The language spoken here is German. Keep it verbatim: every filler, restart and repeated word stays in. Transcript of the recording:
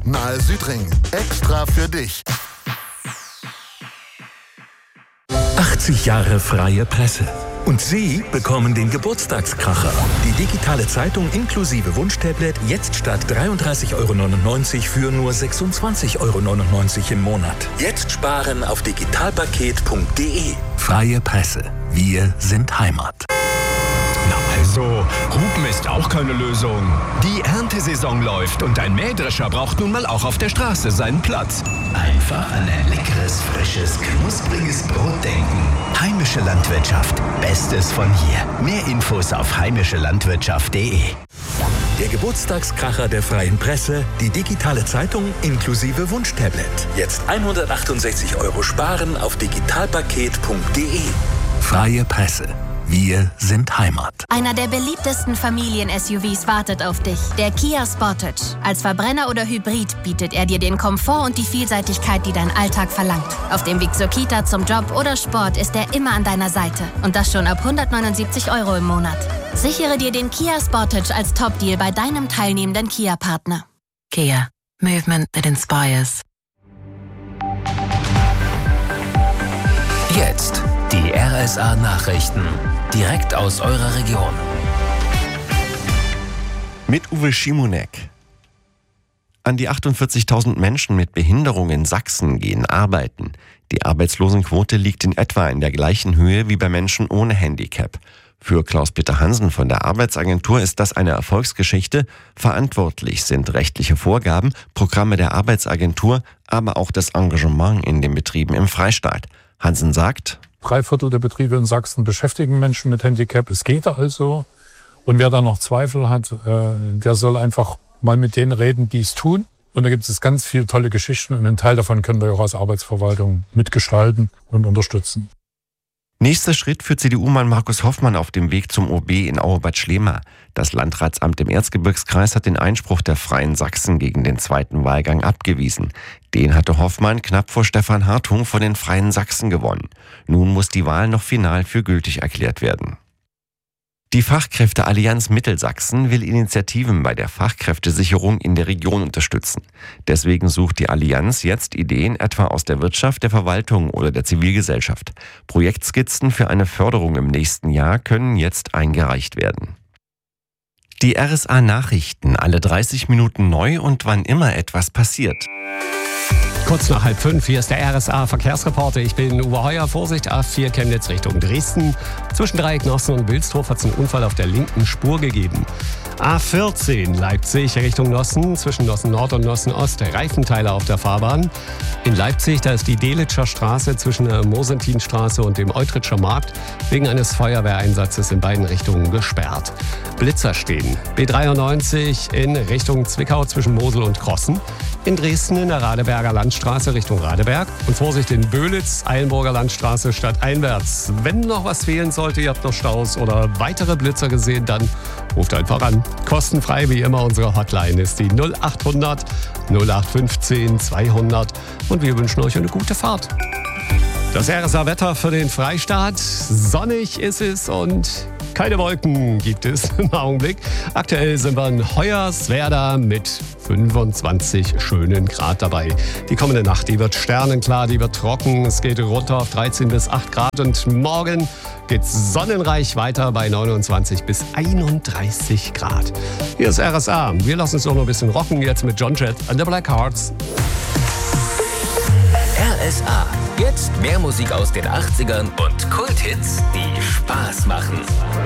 nahe Südring. Extra für dich. achtzig Jahre freie Presse. Und Sie bekommen den Geburtstagskracher. Die digitale Zeitung inklusive Wunschtablet jetzt statt dreiunddreißig Euro neunundneunzig für nur sechsundzwanzig Euro neunundneunzig im Monat. Jetzt sparen auf digitalpaket punkt de. Freie Presse. Wir sind Heimat. Na also, Hupen ist auch keine Lösung. Die Erntesaison läuft und ein Mähdrescher braucht nun mal auch auf der Straße seinen Platz. Einfach an ein leckeres, frisches, knuspriges Brot denken. Heimische Landwirtschaft. Bestes von hier. Mehr Infos auf heimische landwirtschaft punkt de. Der Geburtstagskracher der freien Presse, die digitale Zeitung inklusive Wunschtablet. Jetzt hundertachtundsechzig Euro sparen auf digitalpaket punkt de. Freie Presse. Wir sind Heimat. Einer der beliebtesten Familien-S U Vs wartet auf dich. Der Kia Sportage. Als Verbrenner oder Hybrid bietet er dir den Komfort und die Vielseitigkeit, die dein Alltag verlangt. Auf dem Weg zur Kita, zum Job oder Sport ist er immer an deiner Seite. Und das schon ab hundertneunundsiebzig Euro im Monat. Sichere dir den Kia Sportage als Top-Deal bei deinem teilnehmenden Kia-Partner. Kia. Movement that inspires. Jetzt die R S A-Nachrichten. Direkt aus eurer Region. Mit Uwe Schimonek. An die achtundvierzigtausend Menschen mit Behinderung in Sachsen gehen arbeiten. Die Arbeitslosenquote liegt in etwa in der gleichen Höhe wie bei Menschen ohne Handicap. Für Klaus-Peter Hansen von der Arbeitsagentur ist das eine Erfolgsgeschichte. Verantwortlich sind rechtliche Vorgaben, Programme der Arbeitsagentur, aber auch das Engagement in den Betrieben im Freistaat. Hansen sagt: Drei Viertel der Betriebe in Sachsen beschäftigen Menschen mit Handicap. Es geht also. Und wer da noch Zweifel hat, der soll einfach mal mit denen reden, die es tun. Und da gibt es ganz viele tolle Geschichten. Und einen Teil davon können wir auch als Arbeitsverwaltung mitgestalten und unterstützen. Nächster Schritt für C D U-Mann Markus Hoffmann auf dem Weg zum O B in Auerbad Schlema. Das Landratsamt im Erzgebirgskreis hat den Einspruch der Freien Sachsen gegen den zweiten Wahlgang abgewiesen. Den hatte Hoffmann knapp vor Stefan Hartung von den Freien Sachsen gewonnen. Nun muss die Wahl noch final für gültig erklärt werden. Die Fachkräfteallianz Mittelsachsen will Initiativen bei der Fachkräftesicherung in der Region unterstützen. Deswegen sucht die Allianz jetzt Ideen etwa aus der Wirtschaft, der Verwaltung oder der Zivilgesellschaft. Projektskizzen für eine Förderung im nächsten Jahr können jetzt eingereicht werden. Die R S A-Nachrichten, alle dreißig Minuten neu und wann immer etwas passiert. Kurz nach halb fünf, hier ist der R S A-Verkehrsreporter. Ich bin Uwe Heuer. Vorsicht, A vier Chemnitz Richtung Dresden. Zwischen Dreieck Nossen und Wilsdorf hat es einen Unfall auf der linken Spur gegeben. A vierzehn Leipzig Richtung Nossen, zwischen Nossen Nord und Nossen Ost, Reifenteile auf der Fahrbahn. In Leipzig, da ist die Delitscher Straße zwischen der Mosentinstraße und dem Eutritscher Markt wegen eines Feuerwehreinsatzes in beiden Richtungen gesperrt. Blitzer stehen. B dreiundneunzig in Richtung Zwickau zwischen Mosel und Krossen. In Dresden in der Radeberger Landstraße Richtung Radeberg. Und Vorsicht in Böhlitz, Eilenburger Landstraße stadteinwärts. Wenn noch was fehlen sollte, ihr habt noch Staus oder weitere Blitzer gesehen, dann ruft einfach an. Kostenfrei wie immer, unsere Hotline ist die null achthundert null acht fünfzehn zweihundert und wir wünschen euch eine gute Fahrt. Das R S A-Wetter für den Freistaat. Sonnig ist es und keine Wolken gibt es im Augenblick. Aktuell sind wir in Hoyerswerda mit fünfundzwanzig schönen Grad dabei. Die kommende Nacht, die wird sternenklar, die wird trocken. Es geht runter auf dreizehn bis acht Grad und morgen geht's sonnenreich weiter bei neunundzwanzig bis einunddreißig Grad. Hier ist R S A. Wir lassen es auch noch ein bisschen rocken jetzt mit John Jett and the Black Hearts. R S A. Jetzt mehr Musik aus den achtzigern und Kulthits, die Spaß machen.